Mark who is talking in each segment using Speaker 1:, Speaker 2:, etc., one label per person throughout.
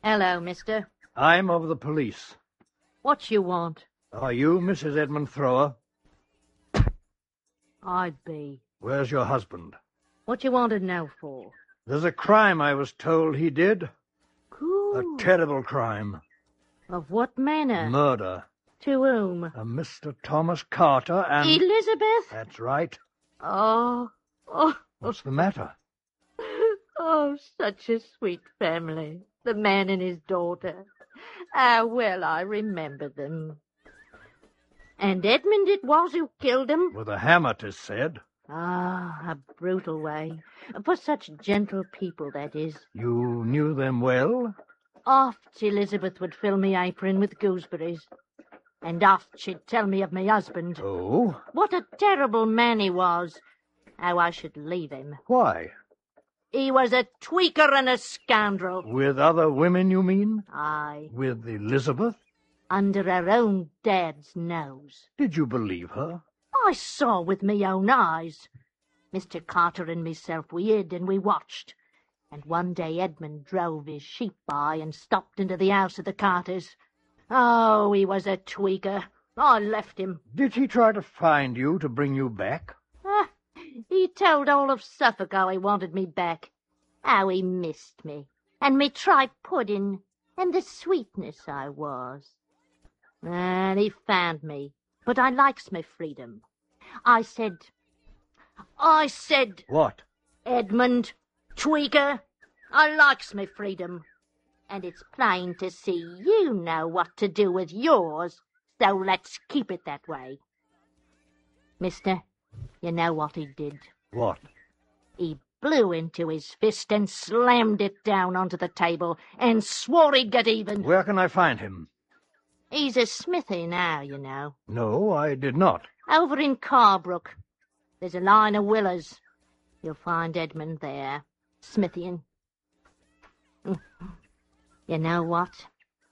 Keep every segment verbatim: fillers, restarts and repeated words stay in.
Speaker 1: Hello, mister.
Speaker 2: I'm of the police.
Speaker 1: What you want?
Speaker 2: Are you Missus Edmund Thrower?
Speaker 1: I'd be.
Speaker 2: Where's your husband?
Speaker 1: What you want to know for?
Speaker 2: There's a crime I was told he did.
Speaker 1: Cool.
Speaker 2: A terrible crime.
Speaker 1: Of what manner?
Speaker 2: Murder.
Speaker 1: To whom?
Speaker 2: A Mister Thomas Carter and...
Speaker 1: Elizabeth?
Speaker 2: That's right.
Speaker 1: Oh. Oh.
Speaker 2: What's the matter?
Speaker 1: Oh, such a sweet family. The man and his daughter. How well I remember them. And Edmund it was who killed him?
Speaker 2: With a hammer, 'tis said.
Speaker 1: Ah, a brutal way. For such gentle people, that is.
Speaker 2: You knew them well?
Speaker 1: Oft Elizabeth would fill me apron with gooseberries. And oft she'd tell me of me husband.
Speaker 2: Oh?
Speaker 1: What a terrible man he was. How I should leave him.
Speaker 2: Why?
Speaker 1: He was a tweaker and a scoundrel.
Speaker 2: With other women, you mean?
Speaker 1: Aye.
Speaker 2: With Elizabeth?
Speaker 1: Under her own dad's nose.
Speaker 2: Did you believe her?
Speaker 1: I saw with me own eyes. Mister Carter and myself, we hid and we watched. And one day Edmund drove his sheep by and stopped into the house of the Carters. Oh, he was a tweaker. I left him.
Speaker 2: Did he try to find you to bring you back?
Speaker 1: Ah, he told all of Suffolk how he wanted me back, how he missed me, and me tripe pudding, and the sweetness I was. And he found me, but I likes me freedom. I said, I said...
Speaker 2: What?
Speaker 1: Edmund, tweaker, I likes me freedom. And it's plain to see you know what to do with yours, so let's keep it that way. Mister, you know what he did?
Speaker 2: What?
Speaker 1: He blew into his fist and slammed it down onto the table and swore he'd get even.
Speaker 2: Where can I find him?
Speaker 1: He's a smithy now, you know.
Speaker 2: No, I did not.
Speaker 1: Over in Carbrook. There's a line of willows. You'll find Edmund there, smithying. You know what?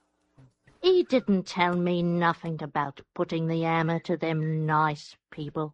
Speaker 1: He didn't tell me nothing about putting the hammer to them nice people.